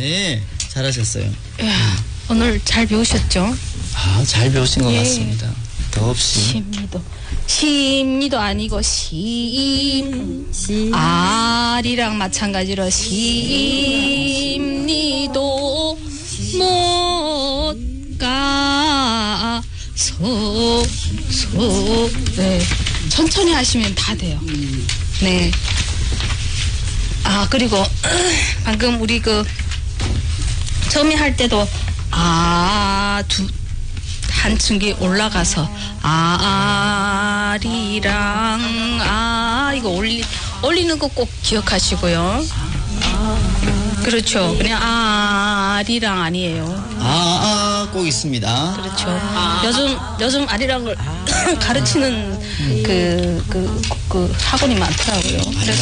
네, 잘하셨어요. 이야, 오늘 잘 배우셨죠? 아, 잘 배우신 것 예. 같습니다. 더없이. 심리도 아니고 알이랑 마찬가지로 심리도 못 가서 네. 천천히 하시면 다 돼요. 네. 아, 그리고 방금 우리 처음에 할 때도 한층기 올라가서 알이랑 이거 올리는 거 꼭 기억하시고요. 그렇죠. 그냥 알이랑 아니에요. 꼭 있습니다. 그렇죠. 요즘 아리랑을 가르치는 그 학원이 많더라고요. 그래서